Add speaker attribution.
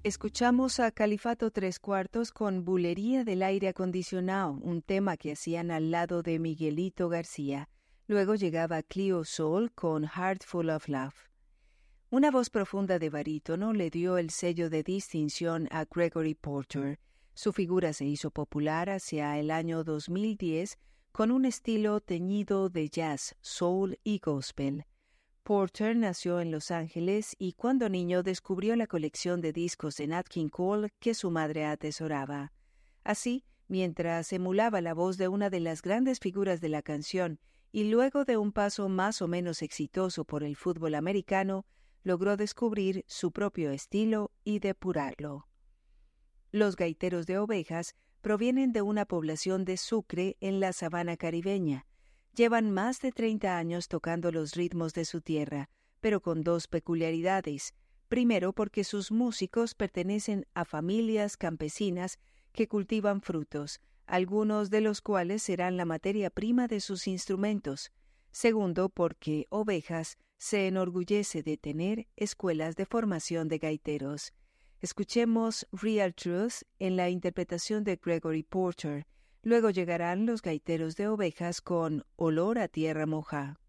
Speaker 1: Escuchamos a Califato Tres Cuartos con Bulería del aire acondicionado, un tema que hacían al lado de Miguelito García. Luego llegaba Cleo Sol con Heart Full of Love. Una voz profunda de barítono le dio el sello de distinción a Gregory Porter. Su figura se hizo popular hacia el año 2010 con un estilo teñido de jazz, soul y gospel. Porter nació en Los Ángeles y cuando niño descubrió la colección de discos de Nat King Cole que su madre atesoraba. Así, mientras emulaba la voz de una de las grandes figuras de la canción y luego de un paso más o menos exitoso por el fútbol americano, logró descubrir su propio estilo y depurarlo. Los Gaiteros de Ovejas provienen de una población de Sucre en la sabana caribeña. Llevan más de 30 años tocando los ritmos de su tierra, pero con dos peculiaridades. Primero, porque sus músicos pertenecen a familias campesinas que cultivan frutos, algunos de los cuales serán la materia prima de sus instrumentos. Segundo, porque Ovejas se enorgullece de tener escuelas de formación de gaiteros. Escuchemos Real Truth en la interpretación de Gregory Porter. Luego llegarán los Gaiteros de Ovejas con Olor a Tierra Moja.